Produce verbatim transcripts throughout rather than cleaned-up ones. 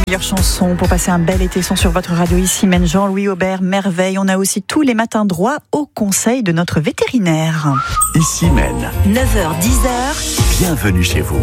Meilleures chansons pour passer un bel été sont sur votre radio ici, mène Jean-Louis Aubert, merveille. On a aussi tous les matins droit au conseil de notre vétérinaire. Ici mène. neuf heures dix heures. Bienvenue chez vous.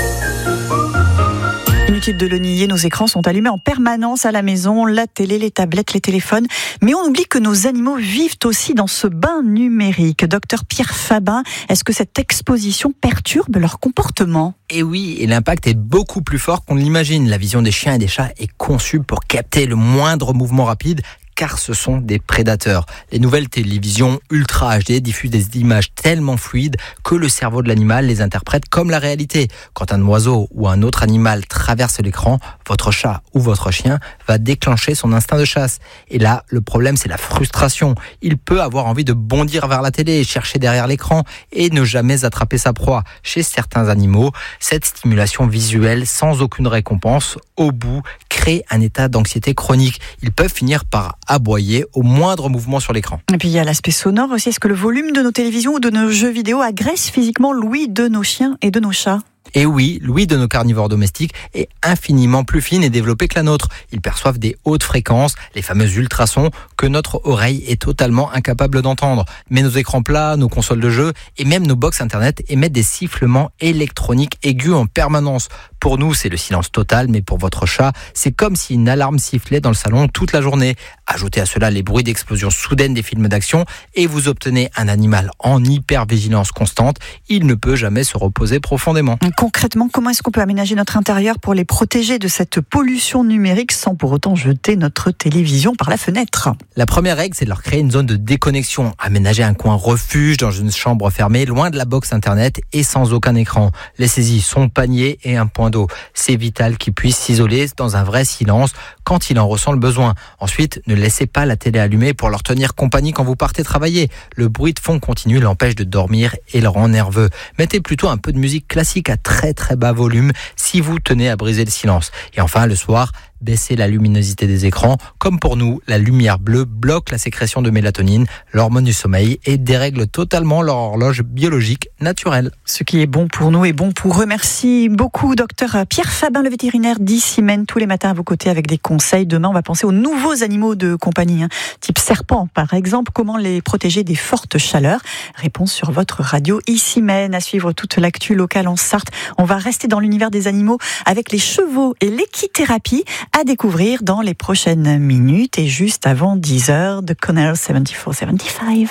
Inutile de le nier, nos écrans sont allumés en permanence à la maison, la télé, les tablettes, les téléphones. Mais on oublie que nos animaux vivent aussi dans ce bain numérique. Docteur Pierre Fabin, est-ce que cette exposition perturbe leur comportement ? Et oui, et l'impact est beaucoup plus fort qu'on ne l'imagine. La vision des chiens et des chats est conçue pour capter le moindre mouvement rapide, car ce sont des prédateurs. Les nouvelles télévisions Ultra H D diffusent des images tellement fluides que le cerveau de l'animal les interprète comme la réalité. Quand un oiseau ou un autre animal traverse l'écran, votre chat ou votre chien va déclencher son instinct de chasse. Et là, le problème, c'est la frustration. Il peut avoir envie de bondir vers la télé, chercher derrière l'écran et ne jamais attraper sa proie. Chez certains animaux, cette stimulation visuelle sans aucune récompense, au bout, crée un état d'anxiété chronique. Ils peuvent finir par aboyer au moindre mouvement sur l'écran. Et puis il y a l'aspect sonore aussi. Est-ce que le volume de nos télévisions ou de nos jeux vidéo agresse physiquement l'ouïe de nos chiens et de nos chats ? Et oui, l'ouïe de nos carnivores domestiques est infiniment plus fine et développée que la nôtre. Ils perçoivent des hautes fréquences, les fameux ultrasons, que notre oreille est totalement incapable d'entendre. Mais nos écrans plats, nos consoles de jeux et même nos box internet émettent des sifflements électroniques aigus en permanence. Pour nous, c'est le silence total, mais pour votre chat, c'est comme si une alarme sifflait dans le salon toute la journée. Ajoutez à cela les bruits d'explosion soudaine des films d'action et vous obtenez un animal en hypervigilance constante. Il ne peut jamais se reposer profondément. Concrètement, comment est-ce qu'on peut aménager notre intérieur pour les protéger de cette pollution numérique sans pour autant jeter notre télévision par la fenêtre ? La première règle, c'est de leur créer une zone de déconnexion. Aménager un coin refuge dans une chambre fermée, loin de la box internet et sans aucun écran. Laissez-y son panier et un point d'eau. C'est vital qu'ils puissent s'isoler dans un vrai silence quand il en ressent le besoin. Ensuite, ne laissez pas la télé allumée pour leur tenir compagnie quand vous partez travailler. Le bruit de fond continu l'empêche de dormir et le rend nerveux. Mettez plutôt un peu de musique classique à très très bas volume si vous tenez à briser le silence. Et enfin, le soir, baissez la luminosité des écrans. Comme pour nous, la lumière bleue bloque la sécrétion de mélatonine, l'hormone du sommeil, et dérègle totalement leur horloge biologique naturelle. Ce qui est bon pour nous est bon pour eux. Merci beaucoup, docteur Pierre Fabin, le vétérinaire d'Ici mène, tous les matins à vos côtés avec des conseils. Demain, on va penser aux nouveaux animaux de compagnie, hein, type serpent par exemple. Comment les protéger des fortes chaleurs ? Réponse sur votre radio Ici mène. À suivre toute l'actu locale en Sarthe. On va rester dans l'univers des animaux avec les chevaux et l'équithérapie à découvrir dans les prochaines minutes et juste avant dix heures de Connell soixante-quatre soixante-quinze.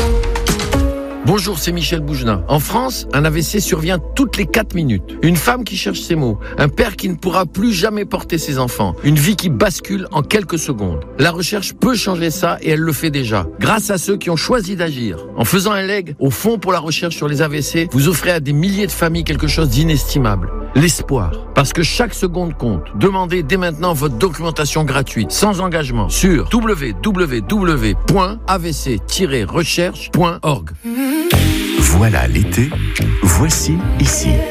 Bonjour, c'est Michel Bougenat. En France, un A V C survient toutes les quatre minutes. Une femme qui cherche ses mots, un père qui ne pourra plus jamais porter ses enfants, une vie qui bascule en quelques secondes. La recherche peut changer ça et elle le fait déjà, grâce à ceux qui ont choisi d'agir. En faisant un leg au Fonds pour la recherche sur les A V C, vous offrez à des milliers de familles quelque chose d'inestimable. L'espoir. Parce que chaque seconde compte. Demandez dès maintenant votre documentation gratuite, sans engagement, sur w w w point a v c tiret recherche point org. Voilà l'été, voici ici.